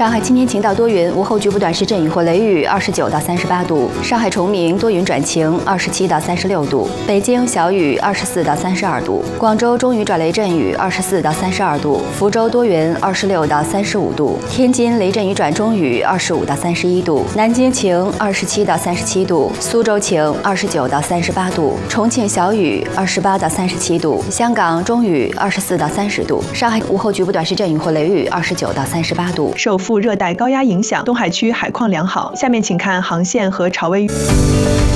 上海今天晴到多云，午后局部短时阵雨或雷雨，29到38度。上海崇明多云转晴，27到36度。北京小雨，24到32度。广州中雨转雷阵雨，24到32度。福州多云，26到35度。天津雷阵雨转中雨，25到31度。南京晴，27到37度。苏州晴，29到38度。重庆小雨，28到37度。香港中雨，24到30度。上海午后局部短时阵雨或雷雨，29到38度。 受副热带高压影响，东海区海况良好。下面请看航线和潮位。